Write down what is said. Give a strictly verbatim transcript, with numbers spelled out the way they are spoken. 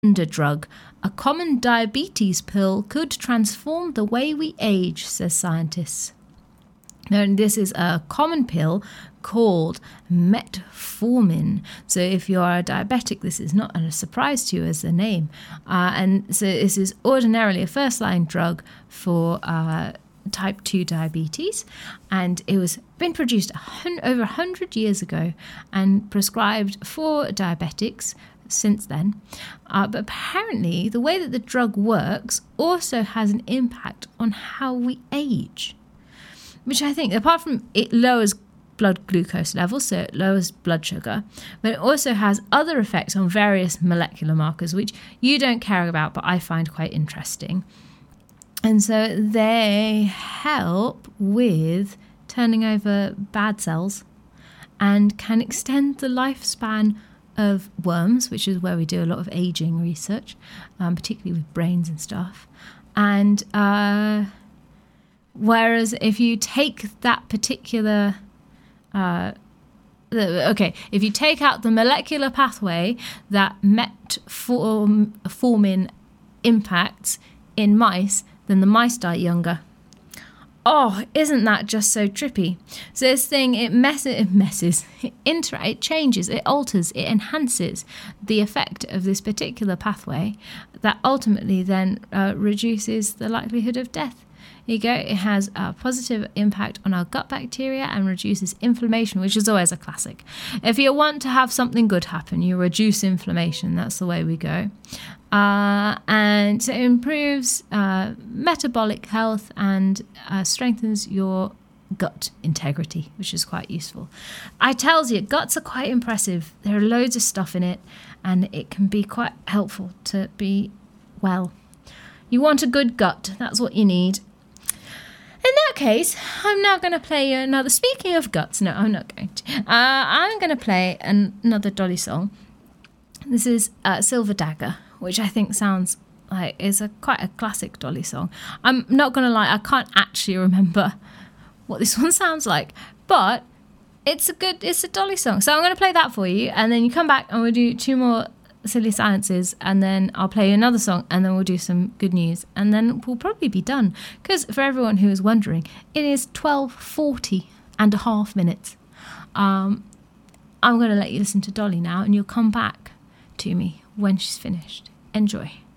wonder drug. A common diabetes pill could transform the way we age, says scientists. Now, this is a common pill called metformin. So if you are a diabetic, this is not a surprise to you as the name. Uh, and so this is ordinarily a first-line drug for uh, type two diabetes. And it was been produced over one hundred years ago and prescribed for diabetics since then. Uh, but apparently the way that the drug works also has an impact on how we age, which I think, apart from it lowers blood glucose levels, so it lowers blood sugar, but it also has other effects on various molecular markers, which you don't care about, but I find quite interesting. And so they help with turning over bad cells and can extend the lifespan of worms, which is where we do a lot of aging research, um, particularly with brains and stuff. And uh, whereas if you take that particular, uh, the, okay, if you take out the molecular pathway that metformin impacts in mice, then the mice die younger. Oh, isn't that just so trippy? So this thing, it messes, it messes, it inter, it changes, it alters, it enhances the effect of this particular pathway that ultimately then uh, reduces the likelihood of death. Here you go. It has a positive impact on our gut bacteria and reduces inflammation, which is always a classic. If you want to have something good happen, you reduce inflammation. That's the way we go. Uh, and it improves uh, metabolic health and uh, strengthens your gut integrity, which is quite useful. I tells you, guts are quite impressive. There are loads of stuff in it, and it can be quite helpful to be well. You want a good gut. That's what you need. In that case, I'm now going to play you another... Speaking of guts, no, I'm not going to. Uh, I'm going to play an, another Dolly song. This is uh, Silver Dagger, which I think sounds like is a quite a classic Dolly song. I'm not going to lie, I can't actually remember what this one sounds like, but it's a good, it's a Dolly song. So I'm going to play that for you, and then you come back and we'll do two more silly silences, and then I'll play you another song, and then we'll do some good news, and then we'll probably be done. Because for everyone who is wondering, it is twelve forty and a half minutes. Um, I'm going to let you listen to Dolly now, and you'll come back to me when she's finished. Enjoy.